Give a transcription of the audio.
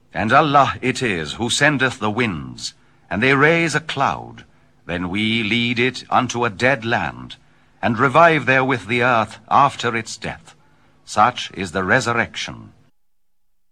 And Allah it is who sendeth the winds, and they raise a cloud. Then we lead it unto a dead land, and revive therewith the earth after its death. Such is the resurrection.